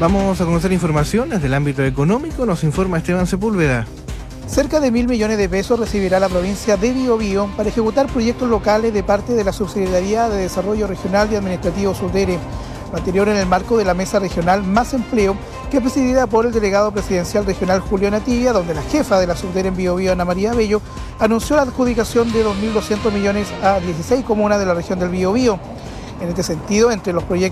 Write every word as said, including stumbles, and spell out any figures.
Vamos a conocer informaciones del ámbito económico, nos informa Esteban Sepúlveda. Cerca de mil millones de pesos recibirá la provincia de Biobío para ejecutar proyectos locales de parte de la Subsecretaría de Desarrollo Regional y Administrativo SUDERE. Lo anterior en el marco de la Mesa Regional Más Empleo, que es presidida por el delegado presidencial regional Julio Nativia, donde la jefa de la SUDERE en Biobío, Ana María Bello, anunció la adjudicación de dos mil doscientos millones a dieciséis comunas de la región del Biobío. En este sentido, entre los proyectos